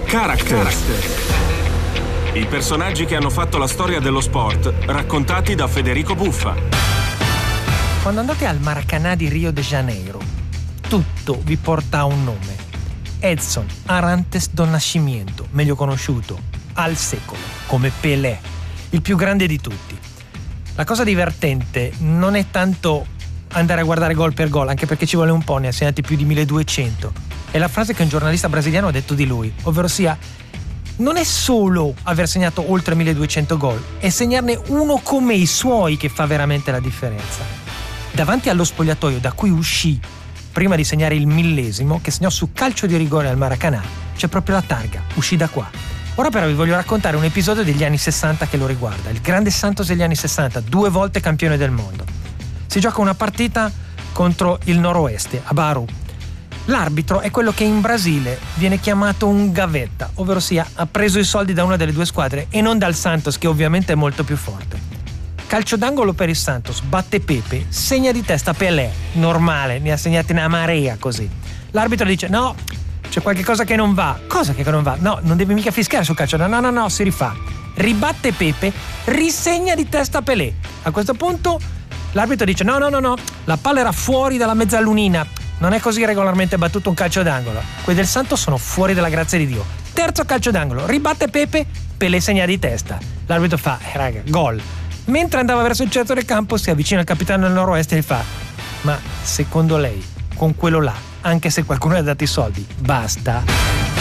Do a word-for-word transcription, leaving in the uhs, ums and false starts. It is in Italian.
Characters. I personaggi che hanno fatto la storia dello sport, raccontati da Federico Buffa. Quando andate al Maracanã di Rio de Janeiro, tutto vi porta a un nome. Edson Arantes do Nascimento, meglio conosciuto al secolo come Pelé, il più grande di tutti. La cosa divertente non è tanto andare a guardare gol per gol, anche perché ci vuole un po', ne ha segnati più di milleduecento. È la frase che un giornalista brasiliano ha detto di lui, ovvero sia: non è solo aver segnato oltre milleduecento gol, è segnarne uno come i suoi che fa veramente la differenza. Davanti allo spogliatoio da cui uscì prima di segnare il millesimo, che segnò su calcio di rigore al Maracanã, c'è proprio la targa, uscì da qua. Ora però vi voglio raccontare un episodio degli anni sessanta che lo riguarda. Il grande Santos degli anni sessanta, due volte campione del mondo. Si gioca una partita contro il Noroeste, a Baru. L'arbitro è quello che in Brasile viene chiamato un gavetta, ovvero sia ha preso i soldi da una delle due squadre e non dal Santos, che ovviamente è molto più forte. Calcio d'angolo per il Santos, batte Pepe, segna di testa Pelé, normale, ne ha segnati una marea così. L'arbitro dice: no, c'è qualche cosa che non va. Cosa che non va? No, non devi mica fischiare sul calcio, no, no, no, no, si rifà. Ribatte Pepe, risegna di testa Pelé. A questo punto l'arbitro dice: no, no, no, no, la palla era fuori dalla mezzalunina. Non è così regolarmente battuto un calcio d'angolo. Quelli del Santos sono fuori dalla grazia di Dio. Terzo calcio d'angolo, ribatte Pepe, Pelé segna di testa. L'arbitro fa: eh, raga, gol. Mentre andava verso il centro del campo si avvicina al capitano del Noroeste e gli fa: ma secondo lei, con quello là, anche se qualcuno ha dato i soldi, basta?